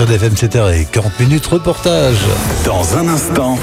Sur DFM 7h40, reportage. Dans un instant,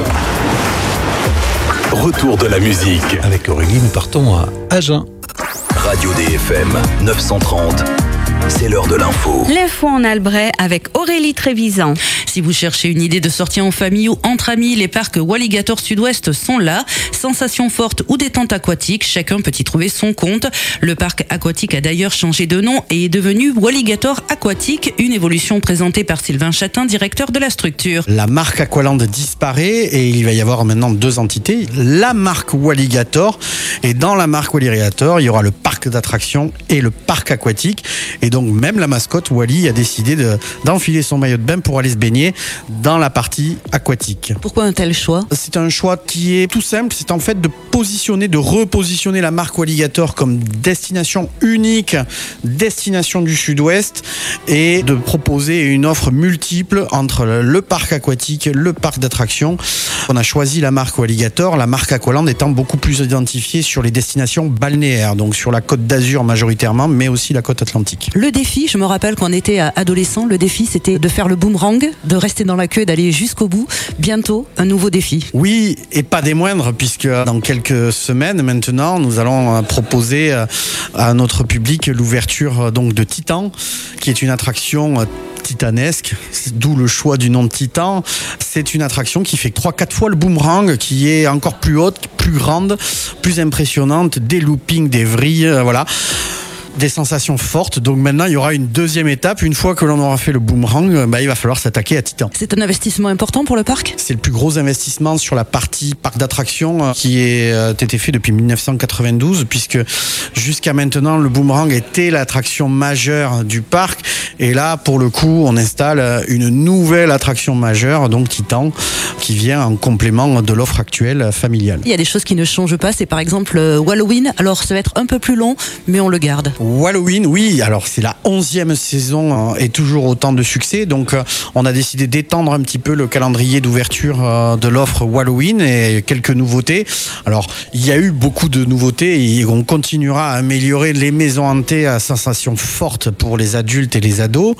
retour de la musique. Avec Aurélie, nous partons à Agen. Radio DFM 930. C'est l'heure de l'info. L'info en Albret avec Aurélie Trévisan. Si vous cherchez une idée de sortie en famille ou entre amis, les parcs Walligator Sud-Ouest sont là. Sensations fortes ou détente aquatique, chacun peut y trouver son compte. Le parc aquatique a d'ailleurs changé de nom et est devenu Walligator Aquatique, une évolution présentée par Sylvain Chatin, directeur de la structure. La marque Aqualand disparaît et il va y avoir maintenant 2 entités. La marque Walligator, et dans la marque Walligator, il y aura le parc d'attractions et le parc aquatique. Et donc même la mascotte Wally a décidé d'enfiler son maillot de bain pour aller se baigner dans la partie aquatique. Pourquoi un tel choix ? C'est un choix qui est tout simple, c'est en fait de repositionner la marque Walligator comme destination unique, destination du Sud-Ouest, et de proposer une offre multiple entre le parc aquatique, le parc d'attractions. On a choisi la marque Walligator, la marque Aqualand étant beaucoup plus identifiée sur les destinations balnéaires, donc sur la Côte d'Azur majoritairement, mais aussi la côte atlantique. Le défi, je me rappelle quand on était adolescent, le défi c'était de faire le boomerang, de rester dans la queue et d'aller jusqu'au bout. Bientôt, un nouveau défi. Oui, et pas des moindres, puisque dans quelques semaines maintenant, nous allons proposer à notre public l'ouverture donc de Titan, qui est une attraction titanesque, d'où le choix du nom de Titan. C'est une attraction qui fait 3-4 fois le boomerang, qui est encore plus haute, plus grande, plus impressionnante, des loopings, des vrilles, voilà. Des sensations fortes. Donc maintenant, il y aura une deuxième étape. Une fois que l'on aura fait le boomerang, il va falloir s'attaquer à Titan. C'est un investissement important pour le parc ? C'est le plus gros investissement sur la partie parc d'attractions qui a été fait depuis 1992, puisque jusqu'à maintenant, le boomerang était l'attraction majeure du parc. Et là, pour le coup, on installe une nouvelle attraction majeure, donc Titan, qui vient en complément de l'offre actuelle familiale. Il y a des choses qui ne changent pas. C'est par exemple Halloween. Alors, ça va être un peu plus long, mais on le garde. Halloween, oui, alors c'est la 11e saison et toujours autant de succès, donc on a décidé d'étendre un petit peu le calendrier d'ouverture de l'offre Halloween et quelques nouveautés. Alors il y a eu beaucoup de nouveautés et on continuera à améliorer les maisons hantées à sensations fortes pour les adultes et les ados,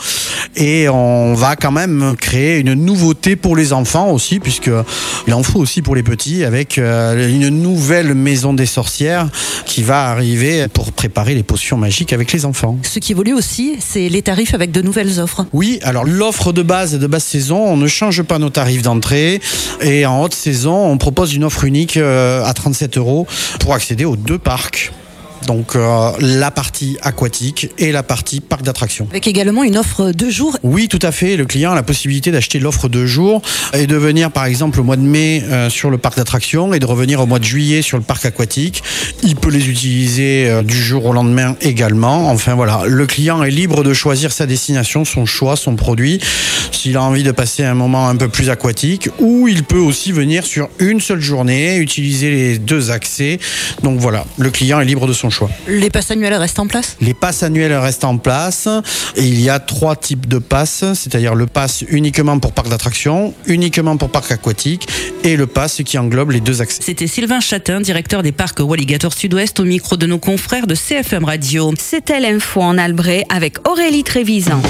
et on va quand même créer une nouveauté pour les enfants aussi, puisque il en faut aussi pour les petits, avec une nouvelle maison des sorcières qui va arriver pour préparer les potions magiques avec les enfants. Ce qui évolue aussi, c'est les tarifs avec de nouvelles offres. Oui, alors l'offre de base saison, on ne change pas nos tarifs d'entrée, et en haute saison, on propose une offre unique à 37 € pour accéder aux 2 parcs. Donc la partie aquatique et la partie parc d'attractions. Avec également une offre 2 jours. Oui, tout à fait. Le client a la possibilité d'acheter l'offre 2 jours et de venir par exemple au mois de mai sur le parc d'attractions et de revenir au mois de juillet sur le parc aquatique. Il peut les utiliser du jour au lendemain également. Enfin voilà, le client est libre de choisir sa destination, son choix, son produit. S'il a envie de passer un moment un peu plus aquatique, ou il peut aussi venir sur une seule journée, utiliser les 2 accès. Donc voilà, le client est libre de son choix. Les passes annuelles restent en place ? Les passes annuelles restent en place, et il y a 3 types de passes, c'est-à-dire le pass uniquement pour parc d'attractions, uniquement pour parc aquatique, et le pass qui englobe les 2 accès. C'était Sylvain Chatin, directeur des parcs Walligator Sud-Ouest, au micro de nos confrères de CFM Radio. C'était l'info en Albret avec Aurélie Trévisan.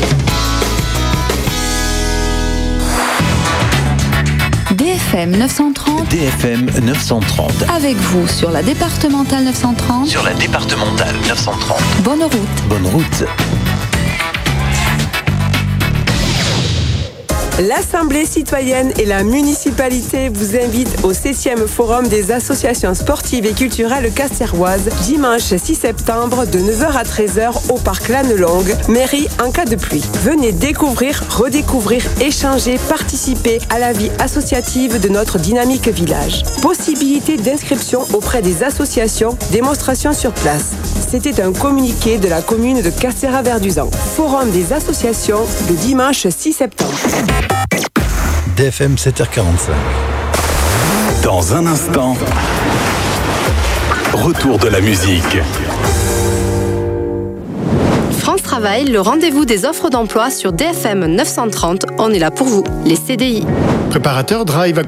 DFM 930. DFM 930. Avec vous sur la départementale 930. Sur la départementale 930. Bonne route. Bonne route. L'Assemblée citoyenne et la municipalité vous invitent au 6e Forum des associations sportives et culturelles castéroises, dimanche 6 septembre de 9h à 13h au parc Lannelongue, mairie en cas de pluie. Venez découvrir, redécouvrir, échanger, participer à la vie associative de notre dynamique village. Possibilité d'inscription auprès des associations, démonstration sur place. C'était un communiqué de la commune de Castéra-Verduzan. Forum des associations le dimanche 6 septembre. DFM 7h45. Dans un instant, retour de la musique. France Travail, le rendez-vous des offres d'emploi sur DFM 930. On est là pour vous, les CDI. Préparateur Drive